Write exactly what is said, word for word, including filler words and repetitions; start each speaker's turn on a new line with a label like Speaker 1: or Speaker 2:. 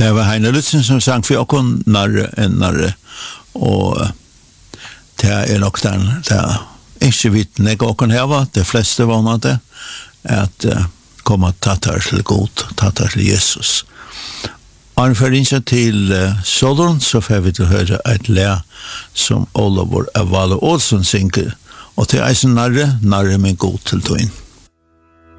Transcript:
Speaker 1: Det var Heine Lutzen som sang for åkken narre enn narre, og det er nok den, det er ikke vidt nek åkken her var, de fleste var det, at uh, komme tattar til god, tattar til Jesus. Og for innsett til uh, Solon, så får vi til å høre et le som Oliver Avalo Olsen synger, og til eisen narre, narre min god til tøyen.